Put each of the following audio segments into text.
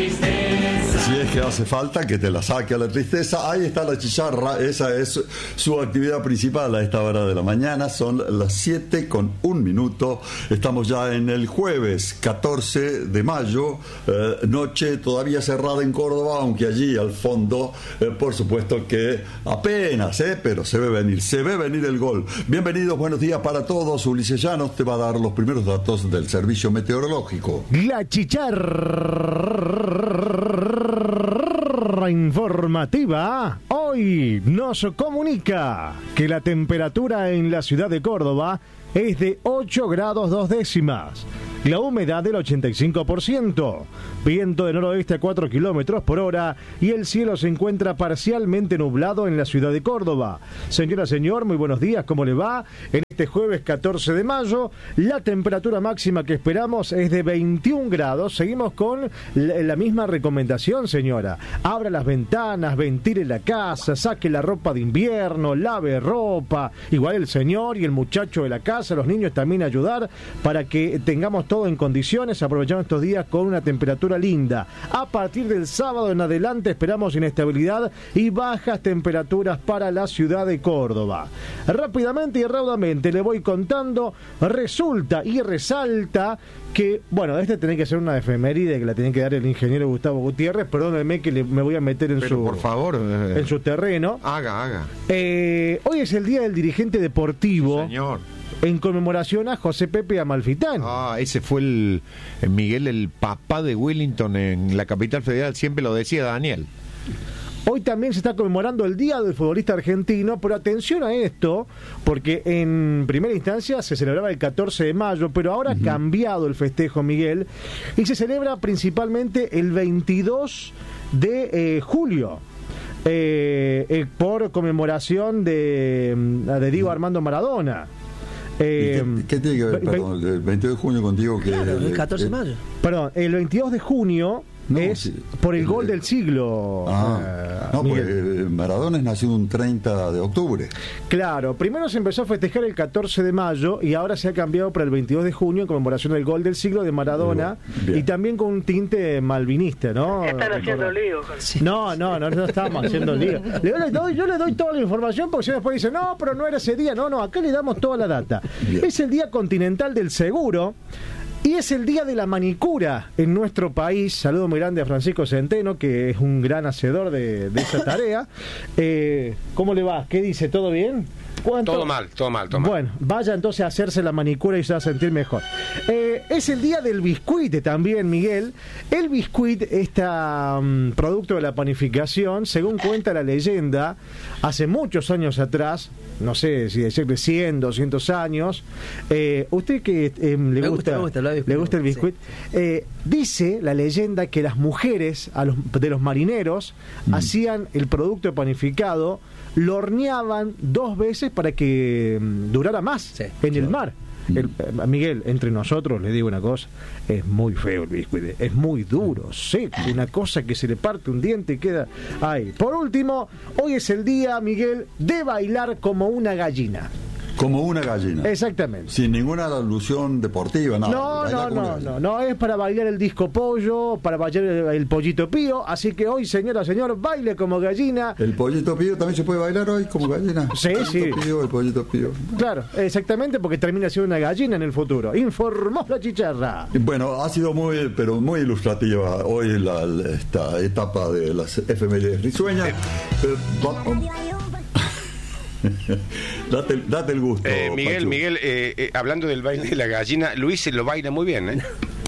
Si es que hace falta que te la saque a la tristeza, ahí está la chicharra, esa es su actividad principal a esta hora de la mañana, son las 7:01. Estamos ya en el jueves 14 de mayo, noche todavía cerrada en Córdoba, aunque allí al fondo, por supuesto que apenas, pero se ve venir el gol. Bienvenidos, buenos días para todos. Ulises Llanos te va a dar los primeros datos del servicio meteorológico. La chicharra informativa hoy nos comunica que la temperatura en la ciudad de Córdoba es de 8 grados 2 décimas. La humedad del 85%, viento de noroeste a 4 kilómetros por hora y el cielo se encuentra parcialmente nublado en la ciudad de Córdoba. Señora, señor, muy buenos días, ¿cómo le va? En este jueves 14 de mayo, la temperatura máxima que esperamos es de 21 grados. Seguimos con la misma recomendación, señora. Abra las ventanas, ventile la casa, saque la ropa de invierno, lave ropa. Igual el señor y el muchacho de la casa, los niños también ayudar para que tengamos todo en condiciones, aprovechando estos días con una temperatura linda. A partir del sábado en adelante esperamos inestabilidad y bajas temperaturas para la ciudad de Córdoba. Rápidamente y raudamente le voy contando, resulta y resalta que, bueno, tenés que hacer una efeméride que la tiene que dar el ingeniero Gustavo Gutiérrez, perdónenme que me voy a meter en por favor, en su terreno. Haga. Hoy es el día del dirigente deportivo. Señor. En conmemoración a José Pepe Amalfitani. Ese fue Miguel, el papá de Wellington en la capital federal, siempre lo decía Daniel. Hoy también se está conmemorando el Día del Futbolista Argentino, pero atención a esto, porque en primera instancia se celebraba el 14 de mayo, pero ahora ha cambiado el festejo, Miguel, y se celebra principalmente el 22 de julio. Por conmemoración de Diego Armando Maradona. ¿Qué tiene que ver, perdón, el 22 de junio contigo? Claro, el 14 de mayo. Perdón, el 22 de junio por el gol del siglo. Pues Maradona es nacido un 30 de octubre. Claro, primero se empezó a festejar el 14 de mayo y ahora se ha cambiado para el 22 de junio en conmemoración del gol del siglo de Maradona. Bien. Y también con un tinte malvinista, ¿no? Están haciendo lío. No estamos haciendo lío. Yo le doy toda la información porque si después dice, no, pero no era ese día. No, acá le damos toda la data. Bien. Es el Día Continental del Seguro. Y es el día de la manicura en nuestro país. Saludo muy grande a Francisco Centeno, que es un gran hacedor de esa tarea. ¿Cómo le va? ¿Qué dice? ¿Todo bien? ¿Cuánto? Todo mal. Bueno, vaya entonces a hacerse la manicura y se va a sentir mejor. Es el día del biscuit también, Miguel. El biscuit, producto de la panificación, según cuenta la leyenda, hace muchos años atrás, no sé si decirle 100, 200 años, usted que le gusta el biscuit, sí. Dice la leyenda que las mujeres de los marineros hacían el producto panificado, lo horneaban 2 veces para que durara más en el mar. Miguel, entre nosotros le digo una cosa, es muy feo el biscuit, es muy duro, seco, una cosa que se le parte un diente y queda ahí. Por último, hoy es el día, Miguel, de bailar como una gallina. Como una gallina. Exactamente. Sin ninguna alusión deportiva, nada. No, es para bailar el disco pollo, para bailar el pollito pío, así que hoy, señora, señor, baile como gallina. ¿El pollito pío también se puede bailar hoy como gallina? Sí. El pollito pío. Claro, exactamente, porque termina siendo una gallina en el futuro. Informó la chicharra. Bueno, ha sido muy ilustrativa hoy esta etapa de las efemérides risueñas. Date el gusto. Miguel, hablando del baile de la gallina, Luis se lo baila muy bien,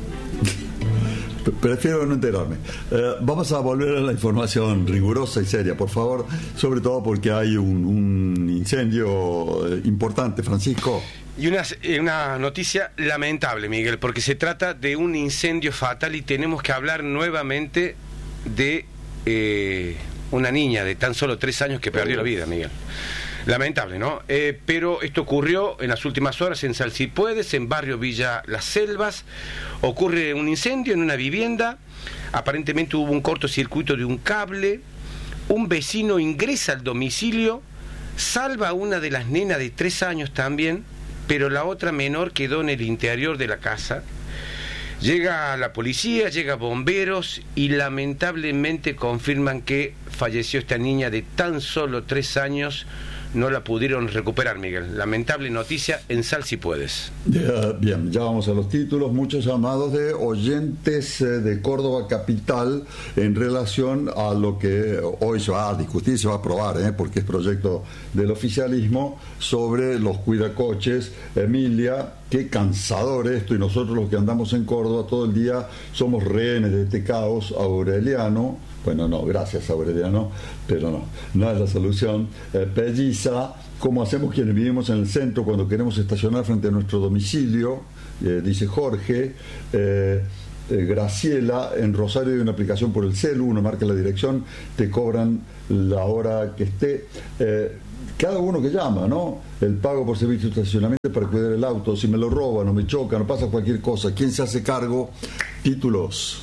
Prefiero no enterarme. Vamos a volver a la información rigurosa y seria, por favor, sobre todo porque hay un incendio importante, Francisco. Y una noticia lamentable, Miguel, porque se trata de un incendio fatal y tenemos que hablar nuevamente de una niña de tan solo 3 años que perdió la vida, Miguel. Lamentable, ¿no? Pero esto ocurrió en las últimas horas en Salsipuedes, en barrio Villa Las Selvas. Ocurre un incendio en una vivienda. Aparentemente hubo un cortocircuito de un cable. Un vecino ingresa al domicilio, salva a una de las nenas de 3 años también, pero la otra menor quedó en el interior de la casa. Llega la policía, llega bomberos y lamentablemente confirman que falleció esta niña de tan solo 3 años. No la pudieron recuperar, Miguel. Lamentable noticia en Sal Si Puedes. Bien, ya vamos a los títulos. Muchos llamados de oyentes de Córdoba Capital en relación a lo que hoy se va a discutir, se va a aprobar, porque es proyecto del oficialismo, sobre los cuidacoches. Emilia, qué cansador esto, y nosotros los que andamos en Córdoba todo el día somos rehenes de este caos. Aureliano, bueno, no, gracias Aureliano, pero no es la solución. Pelliza, ¿cómo hacemos quienes vivimos en el centro cuando queremos estacionar frente a nuestro domicilio? Dice Jorge. Graciela, en Rosario hay una aplicación por el celu, uno marca la dirección, te cobran la hora que esté. Cada uno que llama, ¿no? El pago por servicio de estacionamiento para cuidar el auto, si me lo roban o me chocan o pasa cualquier cosa, ¿quién se hace cargo? Títulos.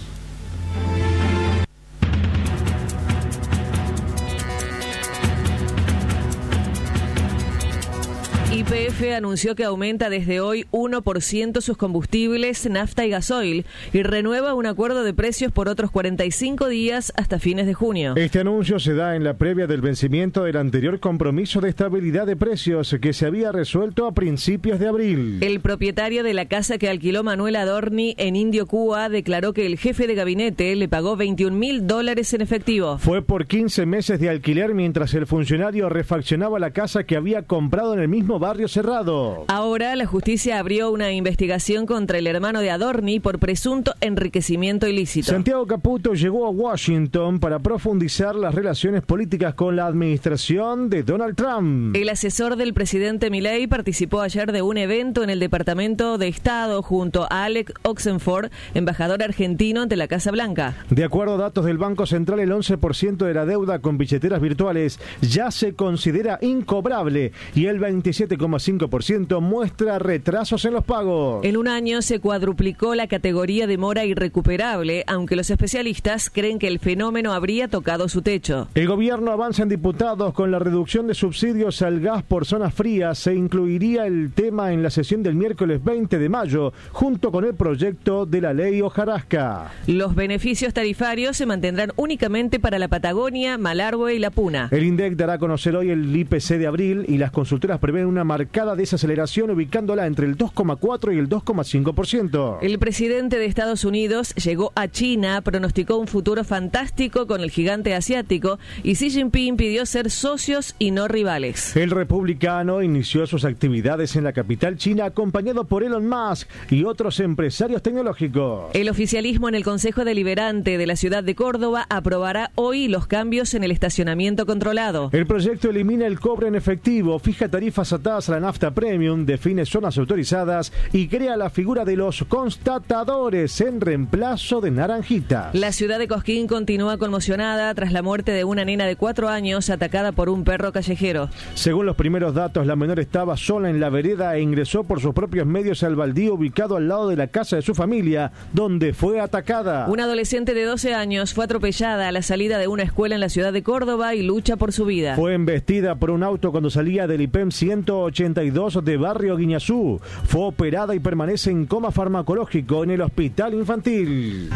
YPF anunció que aumenta desde hoy 1% sus combustibles, nafta y gasoil, y renueva un acuerdo de precios por otros 45 días hasta fines de junio. Este anuncio se da en la previa del vencimiento del anterior compromiso de estabilidad de precios que se había resuelto a principios de abril. El propietario de la casa que alquiló Manuel Adorni en Indio, Cuba, declaró que el jefe de gabinete le pagó $21.000 en efectivo. Fue por 15 meses de alquiler mientras el funcionario refaccionaba la casa que había comprado en el mismo barrio cerrado. Ahora la justicia abrió una investigación contra el hermano de Adorni por presunto enriquecimiento ilícito. Santiago Caputo llegó a Washington para profundizar las relaciones políticas con la administración de Donald Trump. El asesor del presidente Milei participó ayer de un evento en el Departamento de Estado junto a Alex Oxenford, embajador argentino ante la Casa Blanca. De acuerdo a datos del Banco Central, el 11% de la deuda con billeteras virtuales ya se considera incobrable y el 27,5% muestra retrasos en los pagos. En un año se cuadruplicó la categoría de mora irrecuperable, aunque los especialistas creen que el fenómeno habría tocado su techo. El gobierno avanza en diputados con la reducción de subsidios al gas por zonas frías. Se incluiría el tema en la sesión del miércoles 20 de mayo, junto con el proyecto de la ley Hojarasca. Los beneficios tarifarios se mantendrán únicamente para la Patagonia, Malargüe y La Puna. El INDEC dará a conocer hoy el IPC de abril y las consultoras prevén una marcada desaceleración ubicándola entre el 2,4 y el 2,5%. El presidente de Estados Unidos llegó a China, pronosticó un futuro fantástico con el gigante asiático y Xi Jinping pidió ser socios y no rivales. El republicano inició sus actividades en la capital china acompañado por Elon Musk y otros empresarios tecnológicos. El oficialismo en el Consejo Deliberante de la ciudad de Córdoba aprobará hoy los cambios en el estacionamiento controlado. El proyecto elimina el cobre en efectivo, fija tarifas atadas a la nafta premium, define zonas autorizadas y crea la figura de los constatadores en reemplazo de naranjitas. La ciudad de Cosquín continúa conmocionada tras la muerte de una nena de 4 años atacada por un perro callejero. Según los primeros datos, la menor estaba sola en la vereda e ingresó por sus propios medios al baldío ubicado al lado de la casa de su familia, donde fue atacada. Una adolescente de 12 años fue atropellada a la salida de una escuela en la ciudad de Córdoba y lucha por su vida. Fue embestida por un auto cuando salía del IPEM 182 de Barrio Guiñazú. Fue operada y permanece en coma farmacológico en el hospital infantil.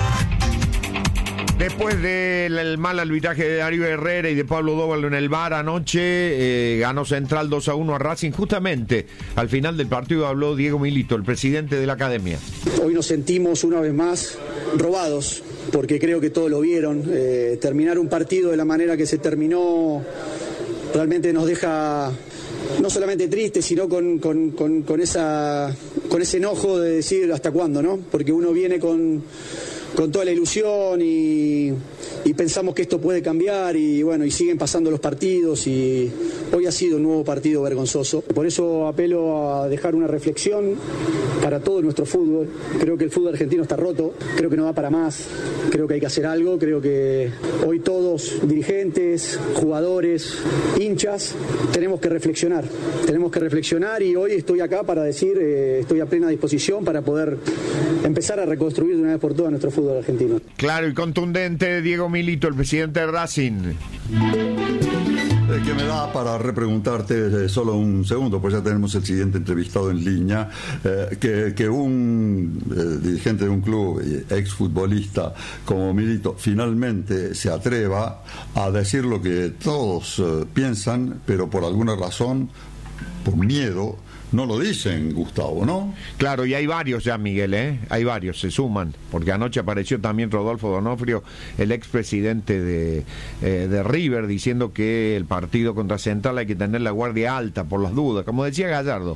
Después del mal arbitraje de Darío Herrera y de Pablo Dóvalo en el VAR anoche, ganó Central 2-1 a Racing. Justamente al final del partido habló Diego Milito, el presidente de la academia. Hoy nos sentimos una vez más robados, porque creo que todos lo vieron. Terminar un partido de la manera que se terminó realmente nos deja no solamente tristes, sino con ese enojo de decir hasta cuándo, ¿no? Porque uno viene con toda la ilusión y pensamos que esto puede cambiar y bueno, y siguen pasando los partidos y hoy ha sido un nuevo partido vergonzoso. Por eso apelo a dejar una reflexión para todo nuestro fútbol. Creo que el fútbol argentino está roto, creo que no va para más, creo que hay que hacer algo, creo que hoy todos, dirigentes, jugadores, hinchas, tenemos que reflexionar y hoy estoy acá para decir, estoy a plena disposición para poder empezar a reconstruir de una vez por todas nuestro fútbol argentino. Claro y contundente Diego Milito, el presidente de Racing. Que me da para repreguntarte solo un segundo, pues ya tenemos el siguiente entrevistado en línea, que un dirigente de un club, exfutbolista como Milito, finalmente se atreva a decir lo que todos piensan, pero por alguna razón, por miedo, no lo dicen, Gustavo, ¿no? Claro, y hay varios ya, Miguel, hay varios, se suman, porque anoche apareció también Rodolfo Donofrio, el expresidente de River, diciendo que el partido contra Central hay que tener la guardia alta por las dudas, como decía Gallardo.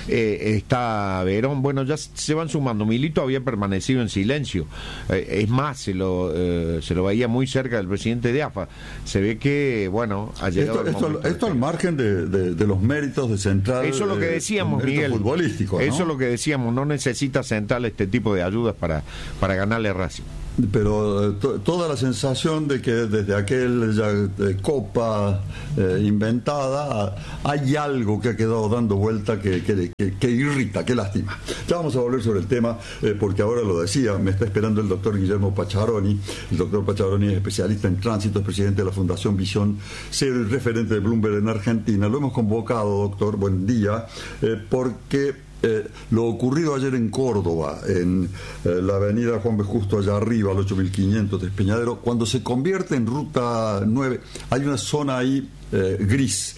Está Verón, bueno, ya se van sumando. Milito había permanecido en silencio, es más, se lo veía muy cerca del presidente de AFA. Se ve que, bueno, ha llegado esto al margen de los méritos de Central. Eso es lo que decía Miguel, futbolístico, ¿no? Eso es lo que decíamos, no necesita Central este tipo de ayudas para ganarle a Racing. Pero toda la sensación de que desde aquella copa inventada hay algo que ha quedado dando vuelta que irrita, que lastima. Ya vamos a volver sobre el tema, porque ahora lo decía, me está esperando el doctor Guillermo Pacharoni. El doctor Pacharoni es especialista en tránsito, es presidente de la Fundación Visión Cero y referente de Bloomberg en Argentina. Lo hemos convocado, doctor, buen día, porque lo ocurrido ayer en Córdoba, en la avenida Juan B. Justo allá arriba, al 8500 de Espeñadero, cuando se convierte en ruta 9, hay una zona ahí gris,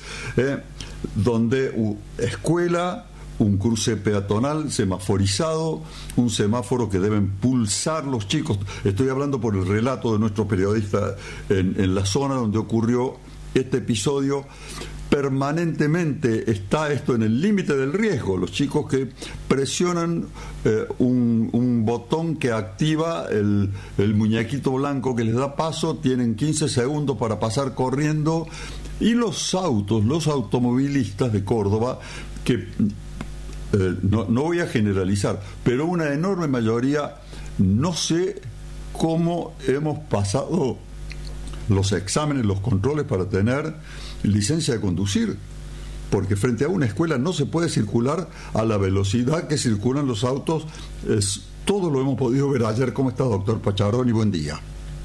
donde escuela, un cruce peatonal semaforizado, un semáforo que deben pulsar los chicos. Estoy hablando por el relato de nuestro periodista en la zona donde ocurrió este episodio. Permanentemente está esto en el límite del riesgo. Los chicos que presionan un botón que activa el muñequito blanco que les da paso, tienen 15 segundos para pasar corriendo, y los automovilistas de Córdoba, que no voy a generalizar, pero una enorme mayoría, no sé cómo hemos pasado los exámenes, los controles para tener licencia de conducir, porque frente a una escuela no se puede circular a la velocidad que circulan los autos. Todo lo hemos podido ver ayer. ¿Cómo está, doctor Pacharoni? Buen día.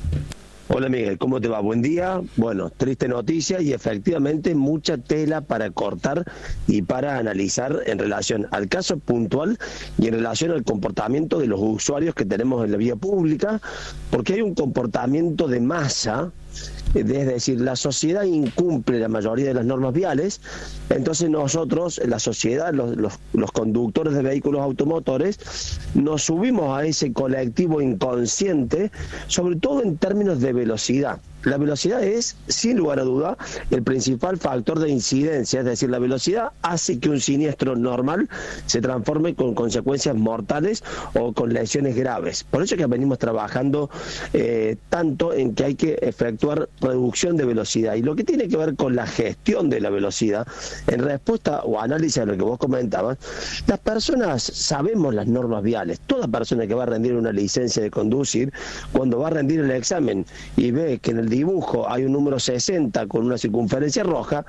Hola Miguel, ¿cómo te va? Buen día. Bueno, triste noticia y efectivamente mucha tela para cortar y para analizar en relación al caso puntual y en relación al comportamiento de los usuarios que tenemos en la vía pública, porque hay un comportamiento de masa. Es decir, la sociedad incumple la mayoría de las normas viales, entonces nosotros, la sociedad, los conductores de vehículos automotores, nos subimos a ese colectivo inconsciente, sobre todo en términos de velocidad. La velocidad es, sin lugar a duda, el principal factor de incidencia, es decir, la velocidad hace que un siniestro normal se transforme con consecuencias mortales o con lesiones graves. Por eso es que venimos trabajando tanto en que hay que efectuar reducción de velocidad. Y lo que tiene que ver con la gestión de la velocidad, en respuesta o análisis a lo que vos comentabas, las personas sabemos las normas viales. Toda persona que va a rendir una licencia de conducir, cuando va a rendir el examen y ve que en el dibujo hay un número 60 con una circunferencia roja,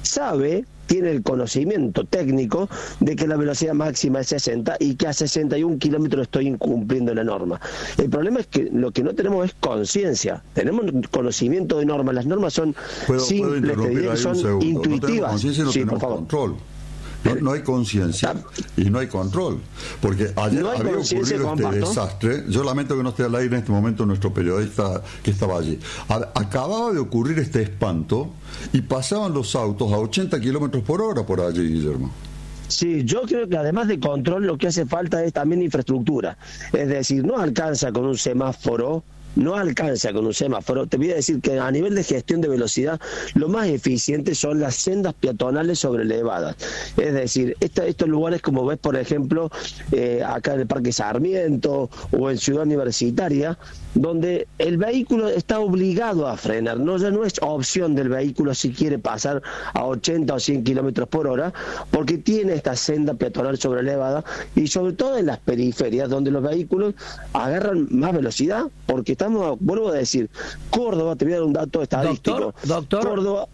tiene el conocimiento técnico de que la velocidad máxima es 60 y que a 61 kilómetros estoy incumpliendo la norma. El problema es que lo que no tenemos es conciencia. Tenemos conocimiento de normas. Las normas son simples, son intuitivas. No sí, por favor. Control. No hay conciencia y no hay control, porque ayer había ocurrido este desastre. Yo lamento que no esté al aire en este momento nuestro periodista que estaba allí. Acababa de ocurrir este espanto y pasaban los autos a 80 kilómetros por hora por allí, Guillermo. Sí, yo creo que además de control lo que hace falta es también infraestructura. Es decir, no alcanza con un semáforo. Te voy a decir que a nivel de gestión de velocidad, lo más eficiente son las sendas peatonales sobrelevadas. Es decir, estos lugares, como ves, por ejemplo, acá en el Parque Sarmiento o en Ciudad Universitaria, donde el vehículo está obligado a frenar, ya no es opción del vehículo si quiere pasar a 80 o 100 kilómetros por hora, porque tiene esta senda peatonal sobrelevada, y sobre todo en las periferias, donde los vehículos agarran más velocidad, porque vuelvo a decir, Córdoba, te voy a dar un dato estadístico. Doctor,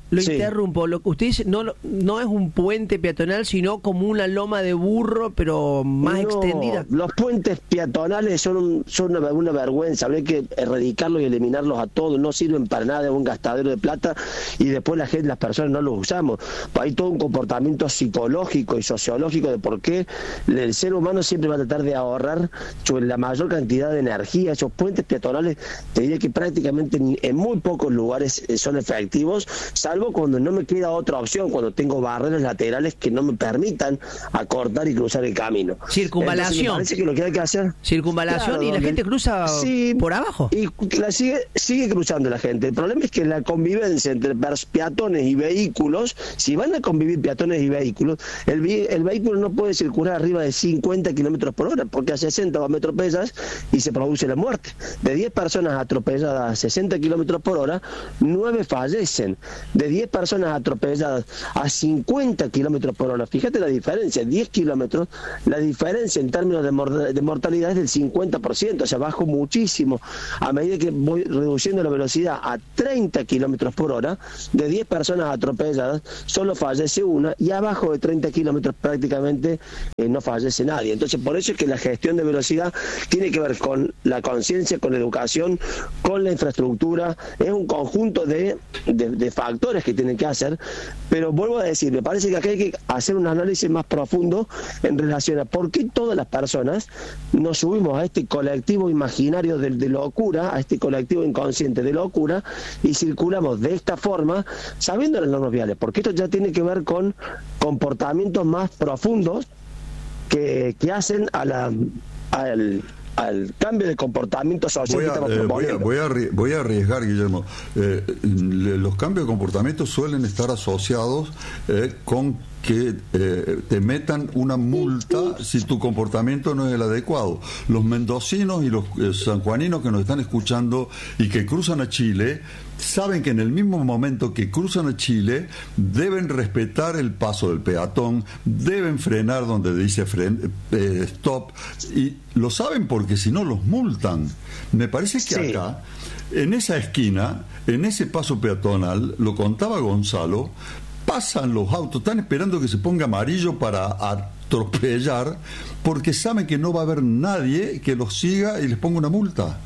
Lo Sí. interrumpo. Lo que usted dice no es un puente peatonal, sino como una loma de burro, pero más No, extendida. Los puentes peatonales son una vergüenza. Habría que erradicarlos y eliminarlos a todos. No sirven para nada, es un gastadero de plata y después las personas no los usamos. Hay todo un comportamiento psicológico y sociológico de por qué el ser humano siempre va a tratar de ahorrar la mayor cantidad de energía. Esos puentes peatonales, te diría que prácticamente en muy pocos lugares son efectivos, salvo cuando no me queda otra opción, cuando tengo barreras laterales que no me permitan acortar y cruzar el camino. Circunvalación. Entonces, me parece que lo que hay que hacer... Circunvalación, Claro, y la gente cruza sí, por abajo. y la sigue cruzando la gente. El problema es que la convivencia entre peatones y vehículos, si van a convivir peatones y vehículos, el vehículo no puede circular arriba de 50 kilómetros por hora, porque a 60 va a atropellas y se produce la muerte. De 10 personas atropelladas a 60 kilómetros por hora, 9 fallecen. De 10 personas atropelladas a 50 kilómetros por hora, fíjate la diferencia, 10 kilómetros, la diferencia en términos de mortalidad es del 50%, o sea, bajo muchísimo. A medida que voy reduciendo la velocidad a 30 kilómetros por hora, de 10 personas atropelladas, solo fallece una, y abajo de 30 kilómetros prácticamente no fallece nadie. Entonces, por eso es que la gestión de velocidad tiene que ver con la conciencia, con la educación, con la infraestructura, es un conjunto de factores que tienen que hacer, pero vuelvo a decir, me parece que acá hay que hacer un análisis más profundo en relación a por qué todas las personas nos subimos a este colectivo imaginario de locura, a este colectivo inconsciente de locura, y circulamos de esta forma sabiendo las normas viales, porque esto ya tiene que ver con comportamientos más profundos que hacen al cambio de comportamiento social que estamos proponiendo. Voy a arriesgar, Guillermo. Los cambios de comportamiento suelen estar asociados con que te metan una multa si tu comportamiento no es el adecuado. Los mendocinos y los sanjuaninos que nos están escuchando y que cruzan a Chile saben que en el mismo momento que cruzan a Chile deben respetar el paso del peatón, deben frenar donde dice stop, y lo saben porque si no los multan. Me parece que acá, en esa esquina, en ese paso peatonal, lo contaba Gonzalo, pasan los autos, están esperando que se ponga amarillo para atropellar, porque saben que no va a haber nadie que los siga y les ponga una multa.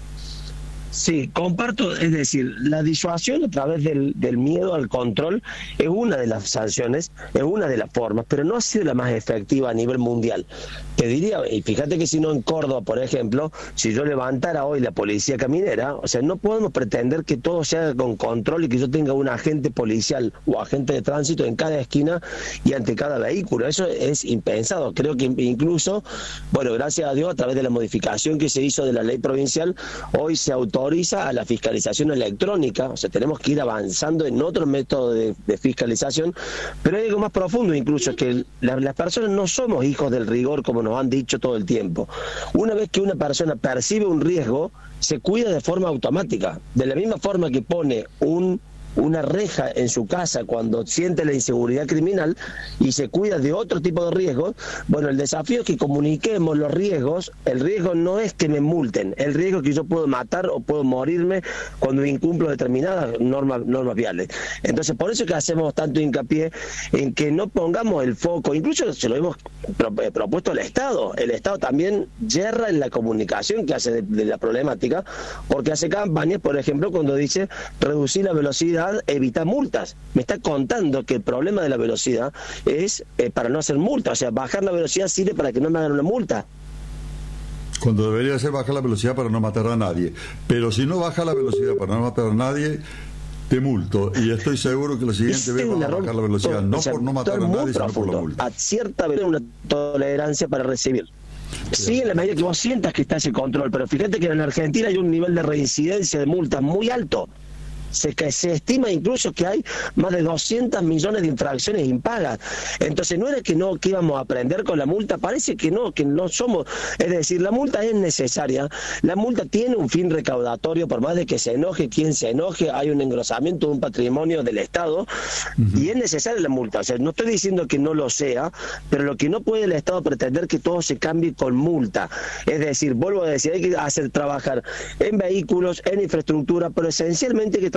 Sí, comparto, es decir, la disuasión a través del miedo al control es una de las sanciones, es una de las formas, pero no ha sido la más efectiva a nivel mundial. Te diría, y fíjate que si no en Córdoba, por ejemplo, si yo levantara hoy la policía caminera, o sea, no podemos pretender que todo se haga con control y que yo tenga un agente policial o agente de tránsito en cada esquina y ante cada vehículo. Eso es impensado. Creo que incluso, bueno, gracias a Dios, a través de la modificación que se hizo de la ley provincial, hoy se autoriza a la fiscalización electrónica, o sea, tenemos que ir avanzando en otro método de fiscalización, pero hay algo más profundo incluso, que las personas no somos hijos del rigor como nos han dicho todo el tiempo. Una vez que una persona percibe un riesgo, se cuida de forma automática, de la misma forma que pone una reja en su casa cuando siente la inseguridad criminal y se cuida de otro tipo de riesgos. Bueno, el desafío es que comuniquemos los riesgos. El riesgo no es que me multen, el riesgo es que yo puedo matar o puedo morirme cuando incumplo determinadas normas viales. Entonces, por eso es que hacemos tanto hincapié en que no pongamos el foco, incluso se lo hemos propuesto al Estado. El Estado también yerra en la comunicación que hace de la problemática, porque hace campañas, por ejemplo, cuando dice reducir la velocidad, evita multas. Me está contando que el problema de la velocidad es para no hacer multas, o sea, bajar la velocidad sirve para que no me hagan una multa. Cuando debería ser bajar la velocidad para no matar a nadie. Pero si no baja la velocidad para no matar a nadie, te multo. Y estoy seguro que la siguiente vez vas a bajar la velocidad, no por no matar a nadie, sino por la multa. A cierta velocidad una tolerancia para recibir. Sí, en la medida que vos sientas que está ese control, pero fíjate que en Argentina hay un nivel de reincidencia de multas muy alto. Se estima incluso que hay más de 200 millones de infracciones impagas. Entonces no era que íbamos a aprender con la multa, parece que no somos. Es decir, la multa es necesaria, la multa tiene un fin recaudatorio, por más de que se enoje quien se enoje, hay un engrosamiento de un patrimonio del Estado, y es necesaria la multa. O sea, no estoy diciendo que no lo sea, pero lo que no puede el Estado pretender que todo se cambie con multa. Es decir, vuelvo a decir, hay que hacer trabajar en vehículos, en infraestructura, pero esencialmente hay que trabajar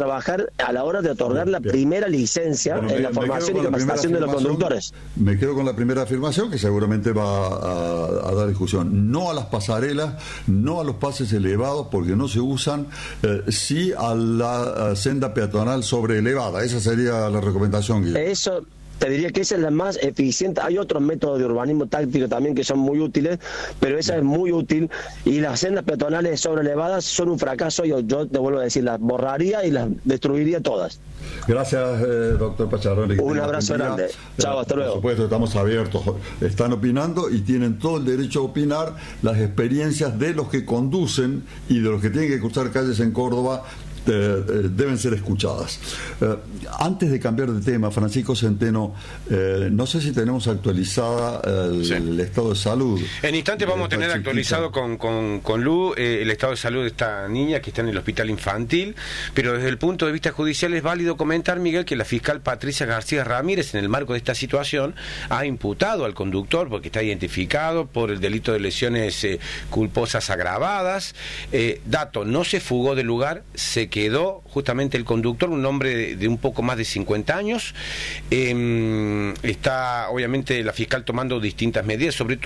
trabajar a la hora de otorgar la primera licencia en la formación y capacitación de los conductores. Me quedo con la primera afirmación, que seguramente va a dar discusión. No a las pasarelas, no a los pases elevados, porque no se usan, sí a la senda peatonal sobreelevada. Esa sería la recomendación, Guillermo. Eso, te diría que esa es la más eficiente. Hay otros métodos de urbanismo táctico también que son muy útiles, pero esa es muy útil. Y las sendas peatonales sobreelevadas son un fracaso. Yo te vuelvo a decir, las borraría y las destruiría todas. Gracias, doctor Pacharoli. Un abrazo grande. Chao, hasta luego. Por supuesto, estamos abiertos. Están opinando y tienen todo el derecho a opinar. Las experiencias de los que conducen y de los que tienen que cruzar calles en Córdoba deben ser escuchadas. Antes de cambiar de tema, Francisco Centeno, no sé si tenemos actualizada el estado de salud. En instantes vamos a tener actualizado con Lu el estado de salud de esta niña que está en el hospital infantil, pero desde el punto de vista judicial es válido comentar, Miguel, que la fiscal Patricia García Ramírez, en el marco de esta situación, ha imputado al conductor, porque está identificado por el delito de lesiones culposas agravadas. Dato, no se fugó del lugar, se quedó justamente el conductor, un hombre de un poco más de 50 años. Está obviamente la fiscal tomando distintas medidas, sobre todo